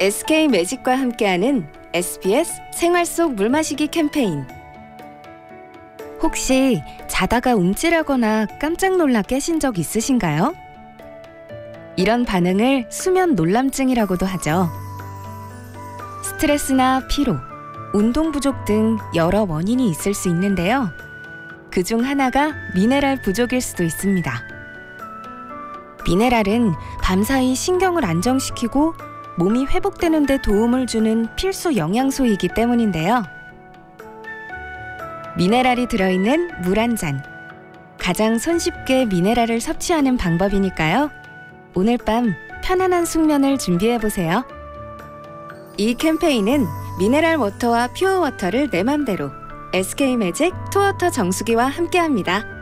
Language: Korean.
SK 매직과 함께하는 SBS 생활 속 물 마시기 캠페인. 혹시 자다가 움찔하거나 깜짝 놀라 깨신 적 있으신가요? 이런 반응을 수면 놀람증이라고도 하죠. 스트레스나 피로, 운동 부족 등 여러 원인이 있을 수 있는데요. 그중 하나가 미네랄 부족일 수도 있습니다. 미네랄은 밤사이 신경을 안정시키고 몸이 회복되는 데 도움을 주는 필수 영양소이기 때문인데요. 미네랄이 들어있는 물 한 잔. 가장 손쉽게 미네랄을 섭취하는 방법이니까요. 오늘 밤 편안한 숙면을 준비해보세요. 이 캠페인은 미네랄 워터와 퓨어 워터를 내 맘대로 SK 매직 투워터 정수기와 함께합니다.